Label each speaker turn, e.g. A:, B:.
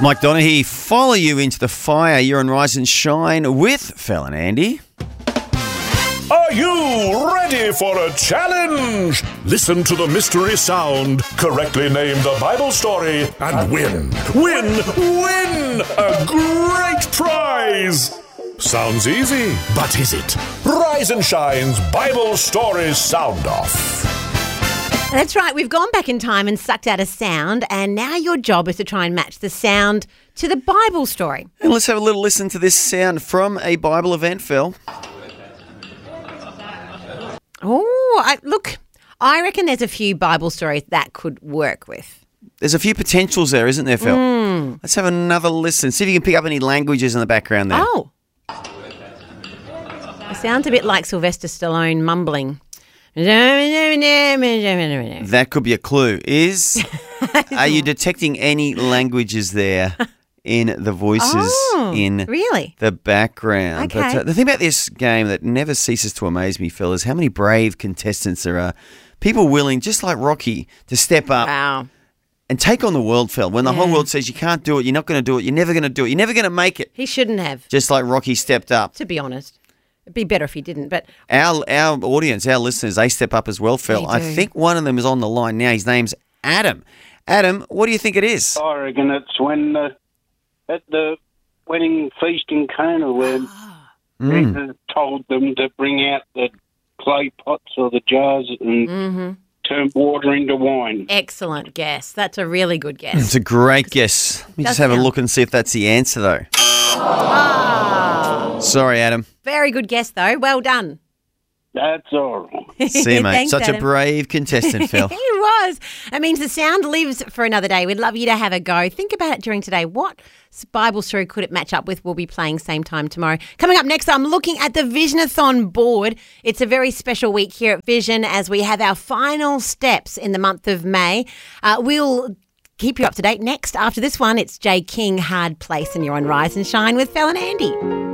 A: Mike Donaghy, follow you into the fire. You're on Rise and Shine with Phil and Andy.
B: Are you ready for a challenge? Listen to the mystery sound, correctly name the Bible story, and win a great prize. Sounds easy, but is it? Rise and Shine's Bible Stories Sound Off.
C: That's right. We've gone back in time and sucked out a sound, and now your job is to try and match the sound to the Bible story.
A: And let's have a little listen to this sound from a Bible event, Phil.
C: Oh, look, I reckon there's a few Bible stories that could work with.
A: There's a few potentials there, isn't there, Phil? Let's have another listen. See if you can pick up any languages in the background there.
C: Oh. It sounds a bit like Sylvester Stallone mumbling.
A: That could be a clue. Are you detecting any languages there in the voices in
C: really?
A: the background?
C: Okay.
A: But the thing about this game that never ceases to amaze me, Phil, is how many brave contestants there are. People willing, just like Rocky, to step up and take on the world, Phil. When the whole world says you can't do it, you're not going to do it, you're never going to do it, you're never going to make it.
C: He shouldn't have.
A: Just like Rocky stepped up.
C: To be honest. It'd be better if he didn't, but...
A: Our audience, our listeners, they step up as well, Phil. I think one of them is on the line now. His name's Adam. Adam, what do you think it is?
D: I reckon it's when at the wedding feast in Cana where Jesus told them to bring out the clay pots or the jars and turn water into wine.
C: Excellent guess. That's a really good guess.
A: It's a great guess. Let me just have a look and see if that's the answer, though. Sorry, Adam.
C: Very good guess, though. Well done.
D: That's all right.
A: See you, mate.
C: Thanks,
A: Such
C: Adam.
A: a brave contestant, Phil.
C: He was. That means the sound lives for another day. We'd love you to have a go. Think about it during today. What Bible story could it match up with? We'll be playing same time tomorrow. Coming up next, I'm looking at the Visionathon board. It's a very special week here at Vision as we have our final steps in the month of May. We'll keep you up to date next. After this one, it's Jay King, Hard Place, and you're on Rise and Shine with Phil and Andy.